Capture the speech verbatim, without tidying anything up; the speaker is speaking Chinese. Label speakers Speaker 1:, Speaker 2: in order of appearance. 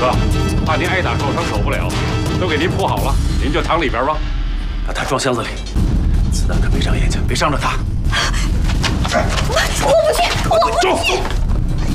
Speaker 1: 哥，怕您挨打受伤走不了，都给您铺好了，您就躺里边吧。
Speaker 2: 把他装箱子里，子弹可别长眼睛，别伤着他。